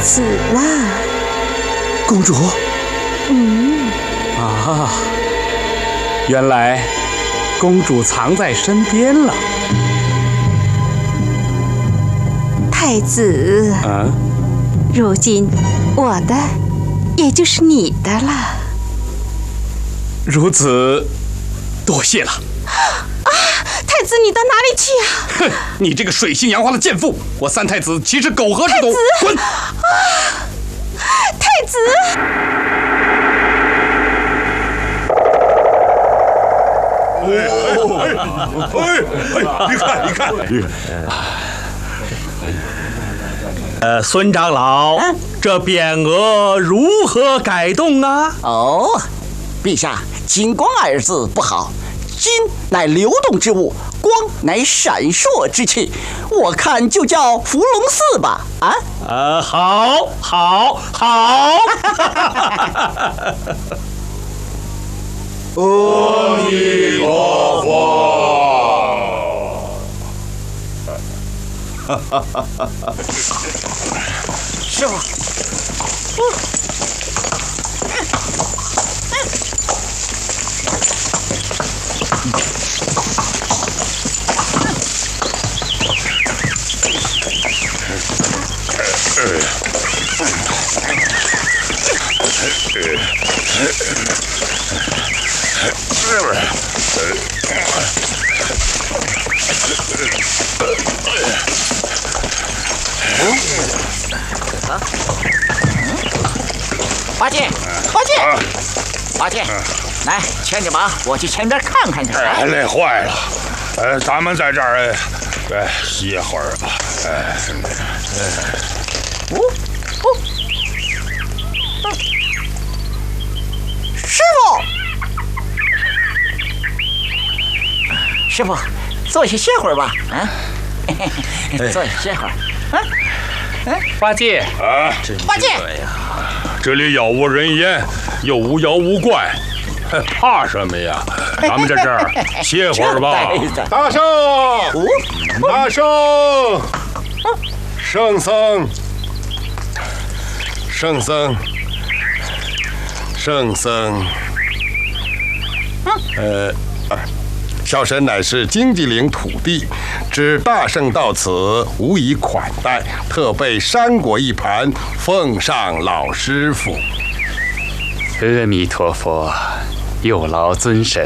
子啦。 公主。 原来公主藏在身边了。 太子，如今我的也就是你的了。 如此，多谢了。 太子，你到哪里去啊？ 哼，你这个水性杨花的贱妇！我三太子岂是苟合之徒？滚！ 太子。 你看， 孙长老，这匾额如何改动啊？ 哦，陛下，金光二字不好，金乃流动之物，光乃闪烁之气，我看就叫伏龙寺吧。 好。 阿弥陀佛。 师傅。八戒，来牵着马，我去前边看看去。 累坏了，咱们在这儿歇会儿吧。 师傅，坐下歇会儿吧。坐下歇会儿。 八戒八戒， 这里杳无人烟，又无妖无怪，怕什么呀？咱们在这儿歇会儿吧。大圣，大圣，圣僧，圣僧，圣僧。小神乃是荆棘岭土地，知大圣到此，无以款待，特备山果一盘，奉上老师傅。 阿弥陀佛，有劳尊神。